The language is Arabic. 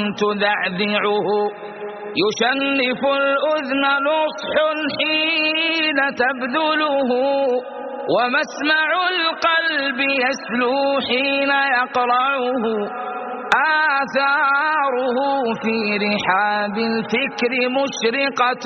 تذعذعه، يشنف الأذن نصح حين تبذله، ومسمع القلب يسلو حين يقرعه، آثاره في رحاب الفكر مشرقة،